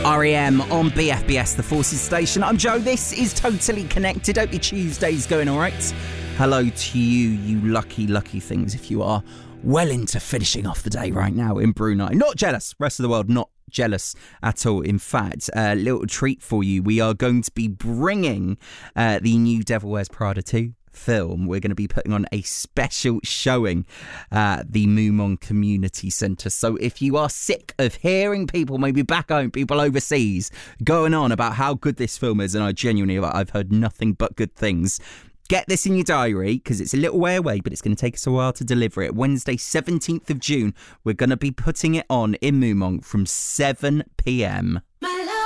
REM on BFBS, the Forces Station. I'm Joe. This is Totally Connected. Hope your Tuesday's going all right. Hello to you, you lucky things, if you are well into finishing off the day right now in Brunei. Not jealous. Rest of the world, not jealous at all. In fact, a little treat for you. We are going to be bringing the new Devil Wears Prada 2 film. We're going to be putting on a special showing at the Mumon Community Centre. So if you are sick of hearing people, maybe back home, people overseas, going on about how good this film is, and I've heard nothing but good things, get this in your diary, because it's a little way away, but it's going to take us a while to deliver it. Wednesday, 17th of June, we're going to be putting it on in Mumon from 7 p.m.